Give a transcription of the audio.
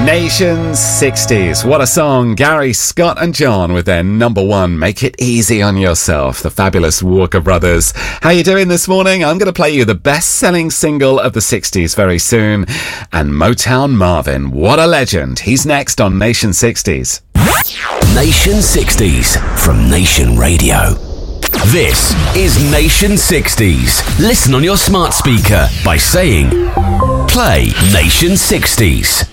Nation 60s. What a song. Gary, Scott and John with their number one, Make It Easy on Yourself, the fabulous Walker Brothers. How you doing this morning? I'm going to play you the best-selling single of the 60s very soon. And Motown Marvin, what a legend. He's next on Nation 60s. Nation 60s from Nation Radio. This is Nation 60s. Listen on your smart speaker by saying, play Nation 60s.